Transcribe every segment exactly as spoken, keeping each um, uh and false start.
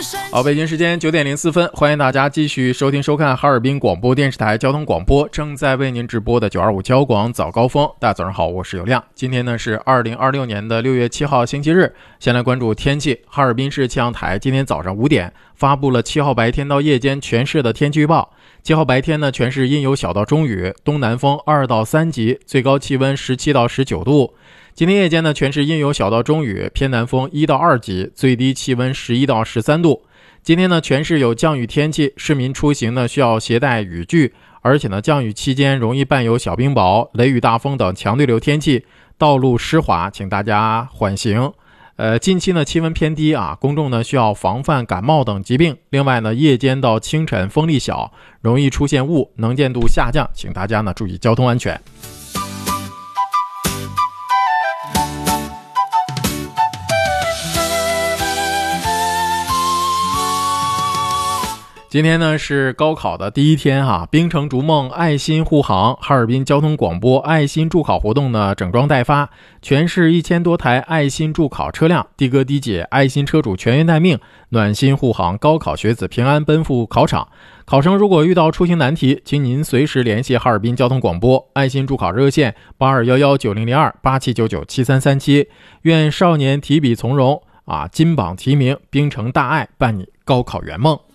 好，北京时间九点零四分，欢迎大家继续收听收看哈尔滨广播电视台交通广播正在为您直播的九二五交广早高峰。大家早上好，我是有亮。今天呢是二零二六年的六月七号星期日。先来关注天气。哈尔滨市气象台今天早上五点发布了七号白天到夜间全市的天气预报。七号白天呢，全市阴有小到中雨，东南风二到三级，最高气温十七到十九度。今天夜间呢，全市阴有小到中雨，偏南风一到二级，最低气温十一到十三度。今天呢，全市有降雨天气，市民出行呢需要携带雨具，而且呢，降雨期间容易伴有小冰雹、雷雨大风等强对流天气，道路湿滑，请大家缓行。呃，近期呢气温偏低啊，公众呢需要防范感冒等疾病。另外呢，夜间到清晨风力小，容易出现雾，能见度下降，请大家呢注意交通安全。今天呢是高考的第一天哈、啊，冰城逐梦爱心护航，哈尔滨交通广播爱心助考活动呢整装待发，全市一千多台爱心助考车辆，的哥的姐爱心车主全员待命，暖心护航高考学子平安奔赴考场。考生如果遇到出行难题，请您随时联系哈尔滨交通广播爱心助考热线八二一一九零零二八七九九七三三七。愿少年提笔从容啊，金榜题名，冰城大爱，伴你高考圆梦。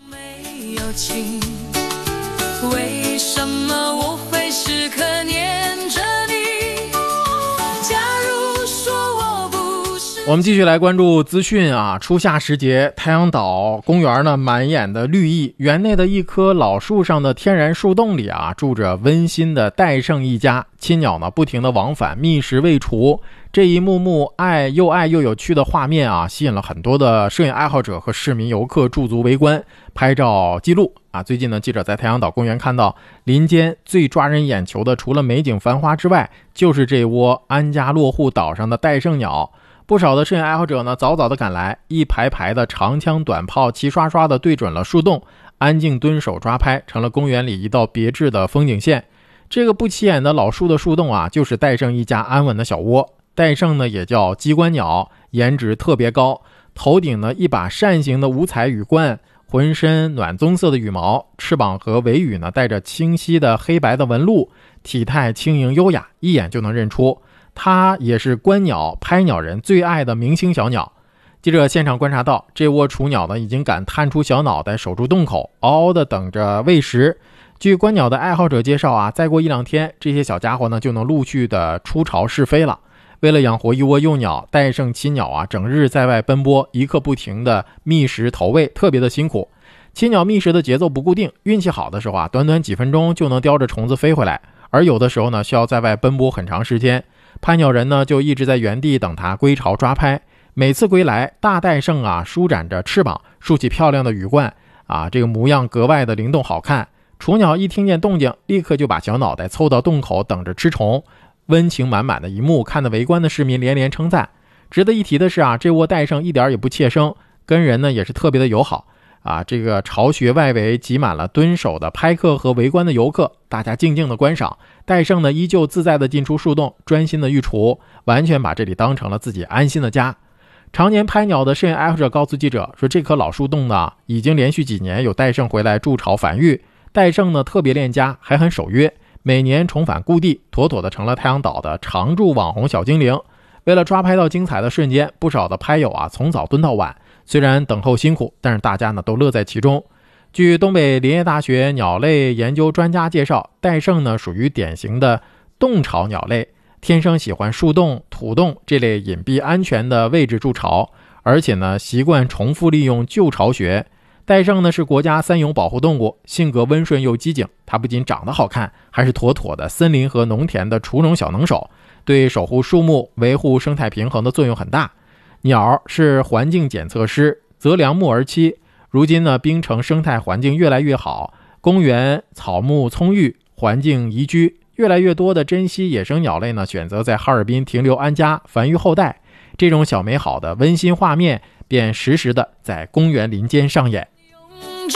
为什么我会时刻念着你？假如说我不是。 我们继续来关注资讯啊，初夏时节，太阳岛公园呢满眼的绿意，园内的一棵老树上的天然树洞里啊，住着温馨的戴胜一家，亲鸟呢不停地往返觅食喂雏。这一幕幕爱又爱又有趣的画面啊，吸引了很多的摄影爱好者和市民游客驻足围观拍照记录啊。最近呢，记者在太阳岛公园看到林间最抓人眼球的，除了美景繁华之外，就是这窝安家落户岛上的戴胜鸟。不少的摄影爱好者呢早早的赶来，一排排的长枪短炮齐刷刷的对准了树洞，安静蹲守抓拍，成了公园里一道别致的风景线。这个不起眼的老树的树洞啊，就是戴胜一家安稳的小窝。戴胜呢也叫机关鸟，颜值特别高，头顶呢一把扇形的五彩羽冠，浑身暖棕色的羽毛，翅膀和尾羽呢带着清晰的黑白的纹路，体态轻盈优雅，一眼就能认出。它也是观鸟拍鸟人最爱的明星小鸟。记者现场观察到，这窝雏鸟呢已经敢探出小脑袋守住洞口，嗷嗷的等着喂食。据观鸟的爱好者介绍啊，再过一两天，这些小家伙呢就能陆续的出巢试飞了。为了养活一窝幼鸟，戴胜亲鸟啊，整日在外奔波，一刻不停的觅食投喂，特别的辛苦。亲鸟觅食的节奏不固定，运气好的时候啊，短短几分钟就能叼着虫子飞回来，而有的时候呢，需要在外奔波很长时间。拍鸟人呢，就一直在原地等它归巢抓拍。每次归来，大戴胜啊，舒展着翅膀，竖起漂亮的羽冠啊，这个模样格外的灵动好看。雏鸟一听见动静，立刻就把小脑袋凑到洞口等着吃虫。温情满满的一幕，看得围观的市民连连称赞。值得一提的是啊，这窝戴胜一点也不怯生，跟人呢也是特别的友好啊。这个巢穴外围挤满了蹲守的拍客和围观的游客，大家静静的观赏。戴胜呢依旧自在的进出树洞，专心的育雏，完全把这里当成了自己安心的家。常年拍鸟的摄影爱好者告诉记者说，这棵老树洞呢已经连续几年有戴胜回来筑巢繁育。戴胜呢特别恋家，还很守约，每年重返故地，妥妥的成了太阳岛的常驻网红小精灵。为了抓拍到精彩的瞬间，不少的拍友啊从早蹲到晚，虽然等候辛苦，但是大家呢都乐在其中。据东北林业大学鸟类研究专家介绍，戴胜呢属于典型的洞巢鸟类，天生喜欢树洞、土洞这类隐蔽安全的位置筑巢，而且呢习惯重复利用旧巢穴。戴胜呢是国家三有保护动物，性格温顺又机警，它不仅长得好看，还是妥妥的森林和农田的除脓小能手，对守护树木、维护生态平衡的作用很大。鸟是环境检测师，择良木而栖。如今呢，冰城生态环境越来越好，公园草木葱郁，环境宜居，越来越多的珍稀野生鸟类呢选择在哈尔滨停留安家，繁育后代。这种小美好的温馨画面便时时的在公园林间上演。